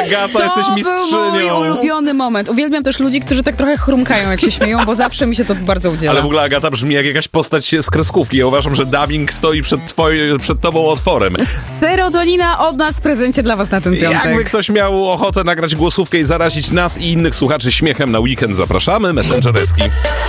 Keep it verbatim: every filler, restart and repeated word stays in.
Agata, To jesteś był mistrzynią. mój ulubiony moment. Uwielbiam też ludzi, którzy tak trochę chrumkają, jak się śmieją, bo zawsze mi się to bardzo udziela. Ale w ogóle Agata brzmi jak jakaś postać z kreskówki. Ja uważam, że dubbing stoi przed, twoi, przed tobą otworem. Serotonina od nas w prezencie dla was na ten piątek. Jakby ktoś miał ochotę nagrać głosówkę i zarazić nas i innych słuchaczy śmiechem na weekend, zapraszamy. Messenger Eski.